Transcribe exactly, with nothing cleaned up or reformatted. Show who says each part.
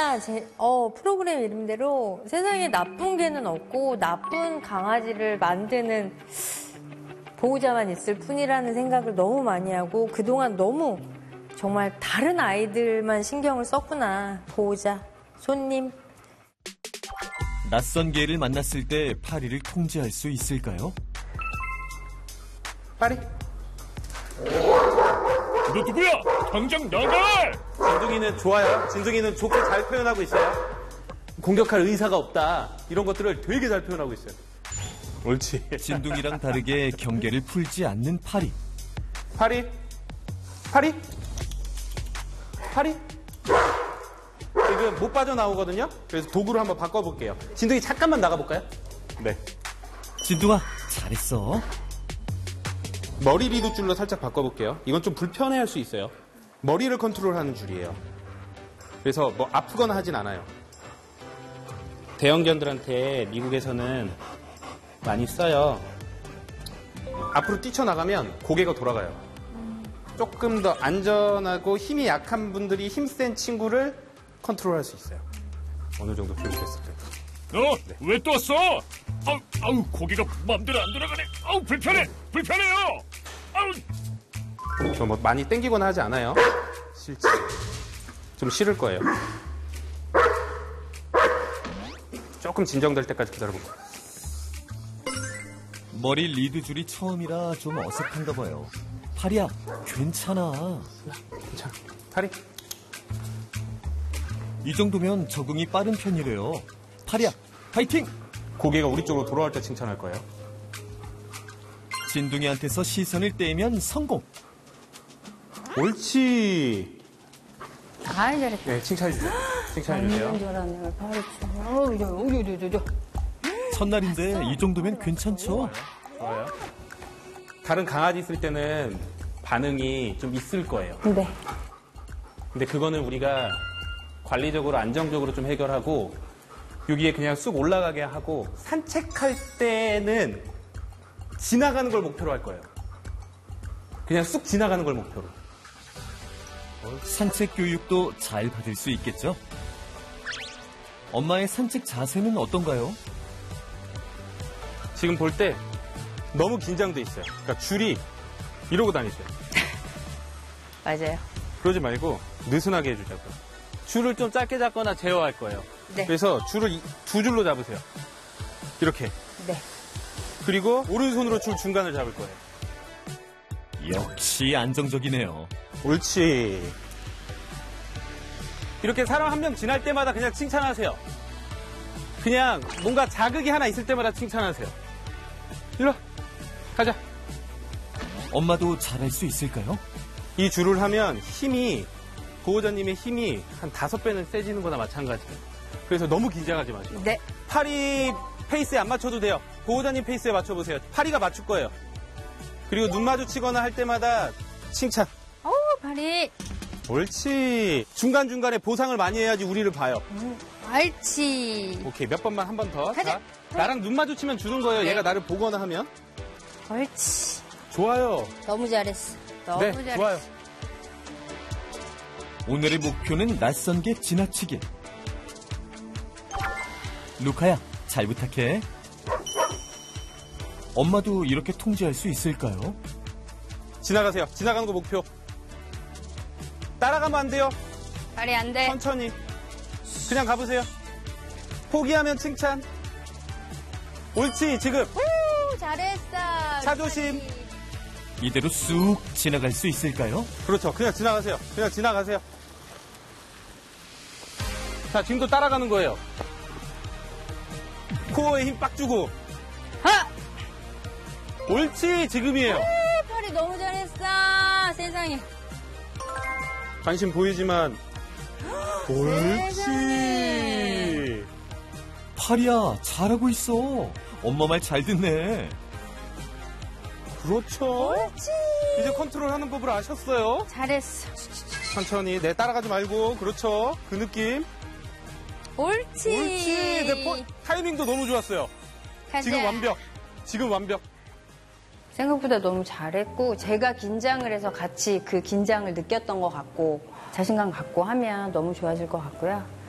Speaker 1: 진짜 제, 어, 프로그램 이름대로 세상에 나쁜 개는 없고 나쁜 강아지를 만드는 보호자만 있을 뿐이라는 생각을 너무 많이 하고 그동안 너무 정말 다른 아이들만 신경을 썼구나. 보호자, 손님.
Speaker 2: 낯선 개를 만났을 때 파리를 통제할 수 있을까요?
Speaker 3: 파리?
Speaker 4: 너 누구야? 당장 나가!
Speaker 3: 진둥이는 좋아요. 진둥이는 좋게 잘 표현하고 있어요. 공격할 의사가 없다. 이런 것들을 되게 잘 표현하고 있어요. 옳지.
Speaker 2: 진둥이랑 다르게 경계를 풀지 않는 파리.
Speaker 3: 파리? 파리? 파리? 지금 못 빠져나오거든요? 그래서 도구를 한번 바꿔볼게요. 진둥이 잠깐만 나가볼까요? 네.
Speaker 2: 진둥아, 잘했어.
Speaker 3: 머리 리드 줄로 살짝 바꿔볼게요. 이건 좀 불편해할 수 있어요. 머리를 컨트롤하는 줄이에요. 그래서 뭐 아프거나 하진 않아요. 대형견들한테 미국에서는 많이 써요. 앞으로 뛰쳐나가면 고개가 돌아가요. 조금 더 안전하고 힘이 약한 분들이 힘센 친구를 컨트롤할 수 있어요. 어느 정도 교육됐을 때.
Speaker 4: 너 왜 또 왔어? 아우, 아우 고기가 마음대로 안 돌아가네. 아우 불편해, 불편해요. 아우.
Speaker 3: 저 뭐 많이 땡기거나 하지 않아요. 싫지. 좀 싫을 거예요. 조금 진정될 때까지 기다려볼게요.
Speaker 2: 머리 리드 줄이 처음이라 좀 어색한가 봐요. 파리야, 괜찮아.
Speaker 3: 자, 파리.
Speaker 2: 이 정도면 적응이 빠른 편이래요. 파리야, 파이팅!
Speaker 3: 고개가 우리 쪽으로 돌아올 때 칭찬할 거예요.
Speaker 2: 진둥이한테서 시선을 떼면 성공.
Speaker 3: 옳지.
Speaker 1: 아, 잘했다.
Speaker 3: 네, 칭찬해주세요. 칭찬해주세요.
Speaker 1: 완전 잘하네. 파리. 어우, 저, 어우, 저, 저, 저.
Speaker 2: 첫날인데 이 정도면 괜찮죠?
Speaker 3: 좋아요. 다른 강아지 있을 때는 반응이 좀 있을 거예요.
Speaker 1: 네.
Speaker 3: 근데 그거는 우리가 관리적으로 안정적으로 좀 해결하고 여기에 그냥 쑥 올라가게 하고 산책할 때는 지나가는 걸 목표로 할 거예요. 그냥 쑥 지나가는 걸 목표로.
Speaker 2: 산책 교육도 잘 받을 수 있겠죠? 엄마의 산책 자세는 어떤가요?
Speaker 3: 지금 볼 때 너무 긴장돼 있어요. 그러니까 줄이 이러고 다니세요.
Speaker 1: 맞아요.
Speaker 3: 그러지 말고 느슨하게 해주자고요. 줄을 좀 짧게 잡거나 제어할 거예요.
Speaker 1: 네.
Speaker 3: 그래서 줄을 이- 두 줄로 잡으세요. 이렇게.
Speaker 1: 네.
Speaker 3: 그리고 오른손으로 줄 중간을 잡을 거예요.
Speaker 2: 역시 안정적이네요.
Speaker 3: 옳지. 이렇게 사람 한 명 지날 때마다 그냥 칭찬하세요. 그냥 뭔가 자극이 하나 있을 때마다 칭찬하세요. 일로 와. 가자.
Speaker 2: 엄마도 잘할 수 있을까요?
Speaker 3: 이 줄을 하면 힘이 보호자님의 힘이 한 다섯 배는 세지는 거나 마찬가지예요. 그래서 너무 긴장하지 마세요.
Speaker 1: 네.
Speaker 3: 파리 페이스에 안 맞춰도 돼요. 보호자님 페이스에 맞춰보세요. 파리가 맞출 거예요. 그리고 눈 마주치거나 할 때마다 칭찬.
Speaker 1: 어우, 파리.
Speaker 3: 옳지. 중간중간에 보상을 많이 해야지 우리를 봐요.
Speaker 1: 옳지.
Speaker 3: 오케이, 몇 번만 한 번 더.
Speaker 1: 가자.
Speaker 3: 자, 나랑 눈 마주치면 주는 거예요.
Speaker 1: 네.
Speaker 3: 얘가 나를 보거나 하면.
Speaker 1: 옳지.
Speaker 3: 좋아요.
Speaker 1: 너무 잘했어. 너무
Speaker 3: 네,
Speaker 1: 잘했어.
Speaker 3: 좋아요.
Speaker 2: 오늘의 목표는 낯선 게 지나치기. 루카야, 잘 부탁해. 엄마도 이렇게 통제할 수 있을까요?
Speaker 3: 지나가세요. 지나가는 거 목표. 따라가면 안 돼요.
Speaker 1: 파리 안 돼.
Speaker 3: 천천히. 그냥 가보세요. 포기하면 칭찬. 옳지, 지금.
Speaker 1: 오, 잘했어.
Speaker 3: 차조심.
Speaker 1: 파리.
Speaker 2: 이대로 쑥 지나갈 수 있을까요?
Speaker 3: 그렇죠. 그냥 지나가세요. 그냥 지나가세요. 자, 지금도 따라가는 거예요. 코어에 힘 빡 주고.
Speaker 1: 하!
Speaker 3: 옳지, 지금이에요.
Speaker 1: 오, 파리 너무 잘했어. 세상에.
Speaker 3: 관심 보이지만. 옳지.
Speaker 1: 세상에.
Speaker 2: 파리야, 잘하고 있어. 엄마 말 잘 듣네.
Speaker 3: 그렇죠.
Speaker 1: 옳지.
Speaker 3: 이제 컨트롤하는 법을 아셨어요.
Speaker 1: 잘했어.
Speaker 3: 천천히. 네, 따라가지 말고. 그렇죠. 그 느낌.
Speaker 1: 옳지.
Speaker 3: 옳지. 네, 포, 타이밍도 너무 좋았어요.
Speaker 1: 가자.
Speaker 3: 지금 완벽. 지금 완벽.
Speaker 1: 생각보다 너무 잘했고 제가 긴장을 해서 같이 그 긴장을 느꼈던 것 같고 자신감 갖고 하면 너무 좋아질 것 같고요.